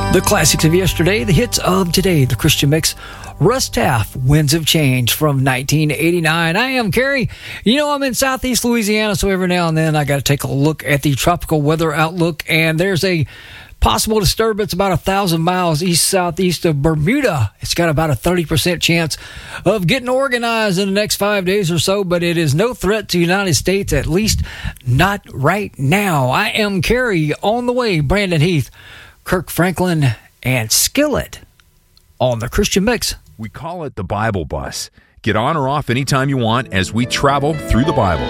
The classics of yesterday, the hits of today, the Christian Mix. Russ Taff, Winds of Change from 1989. I am Kerry. You know, I'm in southeast Louisiana, so every now and then I got to take a look at the tropical weather outlook, and there's a possible disturbance about 1,000 miles east-southeast of Bermuda. It's got about a 30% chance of getting organized in the next 5 days or so, but it is no threat to the United States, at least not right now. I am Kerry. On the way, Brandon Heath, Kirk Franklin, and Skillet on the Christian Mix. We call it the Bible Bus. Get on or off anytime you want as we travel through the Bible.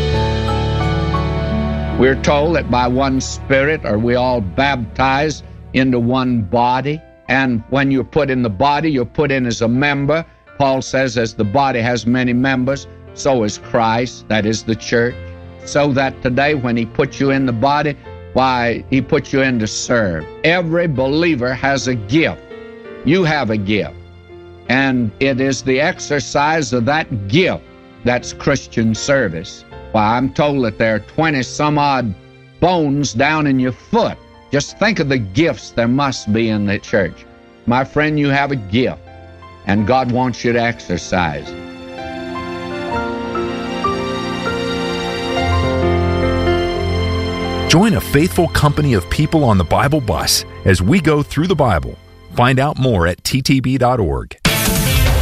We're told that by one Spirit are we all baptized into one body. And when you're put in the body, you're put in as a member. Paul says, as the body has many members, so is Christ, that is the church. So that today when he puts you in the body, why, he puts you in to serve. Every believer has a gift. You have a gift. And it is the exercise of that gift that's Christian service. Why, I'm told that there are 20-some-odd bones down in your foot. Just think of the gifts there must be in the church. My friend, you have a gift, and God wants you to exercise it. Join a faithful company of people on the Bible Bus as we go through the Bible. Find out more at ttb.org.